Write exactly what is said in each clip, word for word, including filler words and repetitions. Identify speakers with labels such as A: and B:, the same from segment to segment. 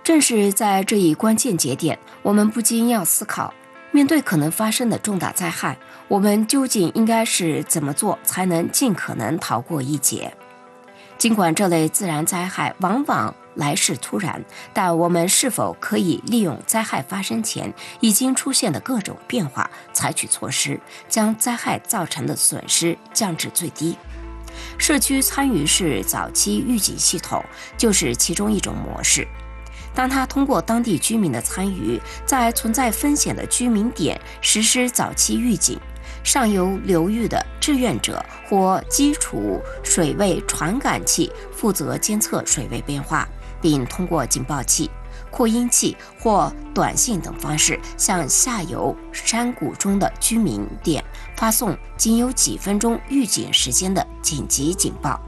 A: 正是在这一关键节点，我们不禁要思考，面对可能发生的重大灾害，我们究竟应该是怎么做才能尽可能逃过一劫？尽管这类自然灾害往往来势突然，但我们是否可以利用灾害发生前已经出现的各种变化，采取措施，将灾害造成的损失降至最低？社区参与式早期预警系统就是其中一种模式。当它通过当地居民的参与，在存在风险的居民点实施早期预警，上游流域的志愿者或基础水位传感器负责监测水位变化，并通过警报器、扩音器或短信等方式向下游山谷中的居民点发送仅有几分钟预警时间的紧急警报。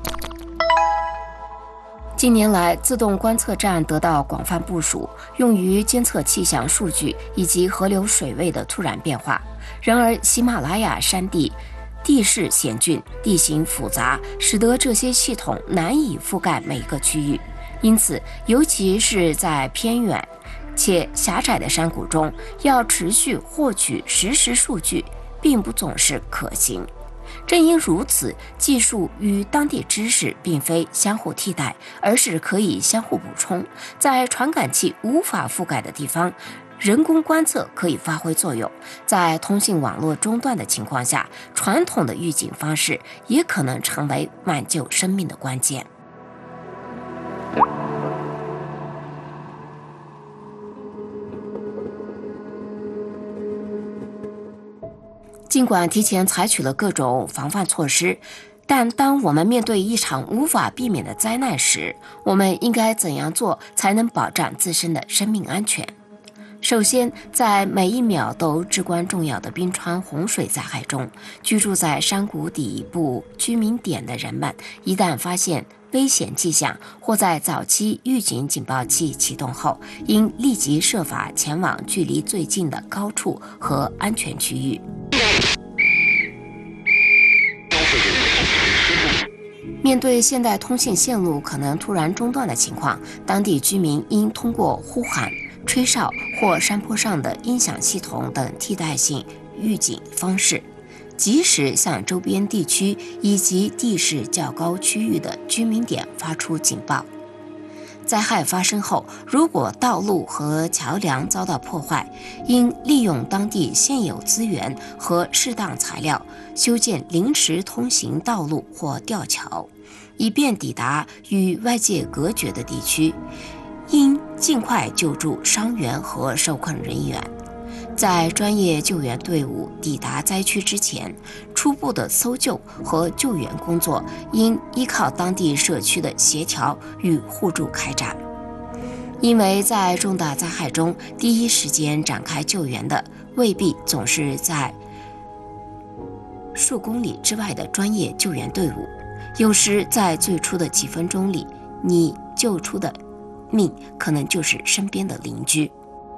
A: 近年来，自动观测站得到广泛部署，用于监测气象数据以及河流水位的突然变化。然而，喜马拉雅山地地势险峻，地形复杂，使得这些系统难以覆盖每个区域。因此，尤其是在偏远且狭窄的山谷中，要持续获取实时数据，并不总是可行。正因如此，技术与当地知识并非相互替代，而是可以相互补充。在传感器无法覆盖的地方，人工观测可以发挥作用。在通信网络中断的情况下，传统的预警方式也可能成为挽救生命的关键。尽管提前采取了各种防范措施，但当我们面对一场无法避免的灾难时，我们应该怎样做才能保障自身的生命安全？首先，在每一秒都至关重要的冰川洪水灾害中，居住在山谷底部居民点的人们，一旦发现危险迹象，或在早期预警警报器启动后，应立即设法前往距离最近的高处和安全区域。面对现代通信线路可能突然中断的情况，当地居民应通过呼喊、吹哨或山坡上的音响系统等替代性预警方式，及时向周边地区以及地势较高区域的居民点发出警报。灾害发生后，如果道路和桥梁遭到破坏，应利用当地现有资源和适当材料修建临时通行道路或吊桥，以便抵达与外界隔绝的地区。应尽快救助伤员和受困人员。在专业救援队伍抵达灾区之前，初步的搜救和救援工作应依靠当地社区的协调与互助开展。因为在重大灾害中，第一时间展开救援的未必总是在数公里之外的专业救援队伍，有时在最初的几分钟里，你救出的命可能就是身边的邻居。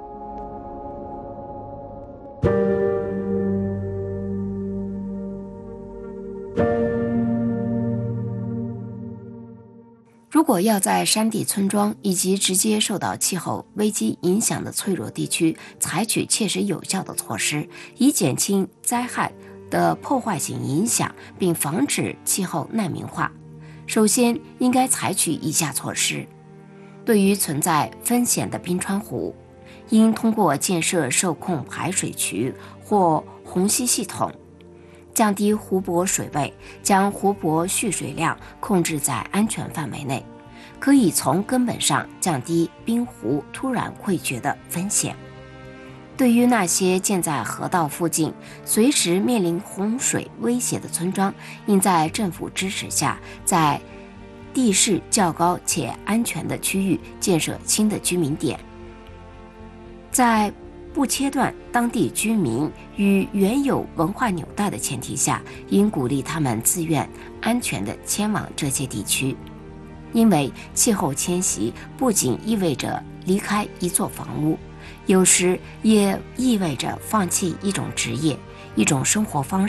A: 如果要在山地村庄以及直接受到气候危机影响的脆弱地区采取切实有效的措施，以减轻灾害的破坏性影响，并防止气候难民化，首先应该采取以下措施。对于存在风险的冰川湖，应通过建设受控排水渠或虹吸系统，降低湖泊水位，将湖泊蓄水量控制在安全范围内，可以从根本上降低冰湖突然溃决的风险。对于那些建在河道附近、随时面临洪水威胁的村庄，应在政府支持下，在地势较高且安全的区域建设新的居民点，在不切断当地居民与原有文化纽带的前提下，应鼓励他们自愿安全地迁往这些地区。因为气候迁徙不仅意味着离开一座房屋，有时也意味着放弃一种职业、一种生活方式。